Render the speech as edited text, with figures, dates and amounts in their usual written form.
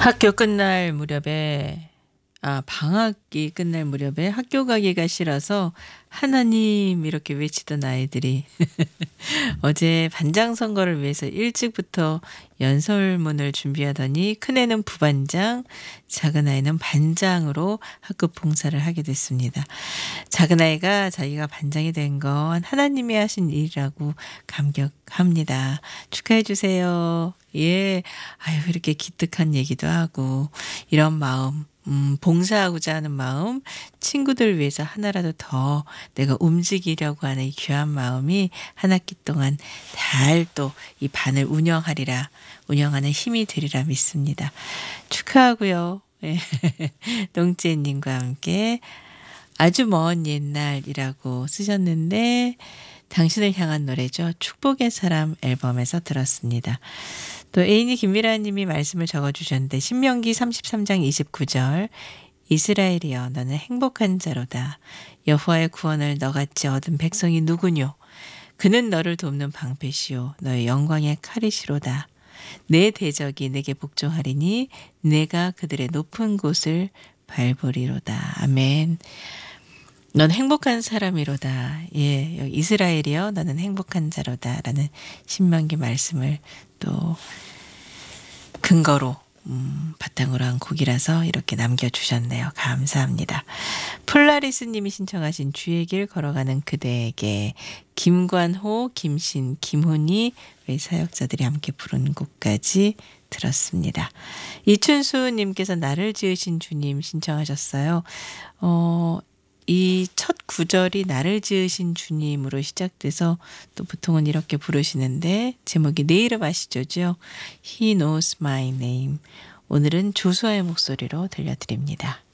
학교 끝날 무렵에 방학이 끝날 무렵에 학교 가기가 싫어서 하나님 이렇게 외치던 아이들이 어제 반장 선거를 위해서 일찍부터 연설문을 준비하더니 큰애는 부반장, 작은아이는 반장으로 학급 봉사를 하게 됐습니다. 작은아이가 자기가 반장이 된 건 하나님이 하신 일이라고 감격합니다. 축하해 주세요. 예. 아유, 이렇게 기특한 얘기도 하고 이런 마음, 봉사하고자 하는 마음, 친구들 위해서 하나라도 더 내가 움직이려고 하는 이 귀한 마음이 한 학기 동안 잘 또 이 반을 운영하는 힘이 되리라 믿습니다. 축하하고요. 예. 농재님과 함께 아주 먼 옛날이라고 쓰셨는데 당신을 향한 노래죠. 축복의 사람 앨범에서 들었습니다. 또 애인이 김미라 님이 말씀을 적어주셨는데 신명기 33장 29절 이스라엘이여 너는 행복한 자로다. 여호와의 구원을 너같이 얻은 백성이 누구뇨. 그는 너를 돕는 방패시오. 너의 영광의 칼이시로다. 내 대적이 내게 복종하리니 내가 그들의 높은 곳을 밟으리로다. 아멘. 넌 행복한 사람이로다. 예, 여기 이스라엘이여 너는 행복한 자로다. 라는 신명기 말씀을 또 근거로 바탕으로 한 곡이라서 이렇게 남겨주셨네요. 감사합니다. 폴라리스 님이 신청하신 주의 길 걸어가는 그대에게 김관호, 김신, 김훈이 왜 사역자들이 함께 부른 곡까지 들었습니다. 이춘수 님께서 나를 지으신 주님 신청하셨어요. 이 첫 구절이 나를 지으신 주님으로 시작돼서 또 보통은 이렇게 부르시는데 제목이 내 이름 아시죠죠? He knows my name. 오늘은 조수아의 목소리로 들려드립니다.